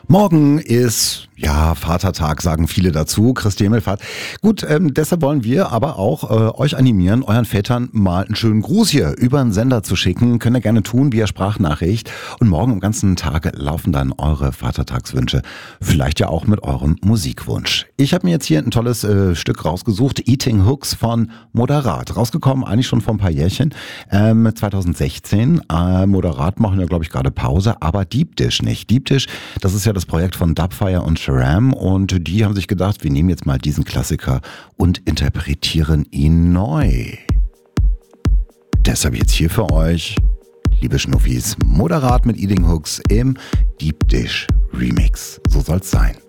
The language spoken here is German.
Morgen ist, ja, Vatertag, sagen viele dazu, Christi Himmelfahrt. Gut, deshalb wollen wir aber auch euch animieren, euren Vätern mal einen schönen Gruß hier über den Sender zu schicken. Könnt ihr gerne tun via Sprachnachricht. Und morgen am ganzen Tag laufen dann eure Vatertagswünsche. Vielleicht ja auch mit eurem Musikwunsch. Ich habe mir jetzt hier ein tolles Stück rausgesucht. Eating Hooks von Moderat. Rausgekommen eigentlich schon vor ein paar Jährchen. 2016. Moderat machen ja, glaube ich, gerade Pause. Aber Deep Dish nicht. Deep Dish, das ist ja das Projekt von Dubfire und Sharam, und die haben sich gedacht, wir nehmen jetzt mal diesen Klassiker und interpretieren ihn neu. Deshalb jetzt hier für euch, liebe Schnuffis, Moderat mit Eating Hooks im Deep Dish Remix. So soll's sein.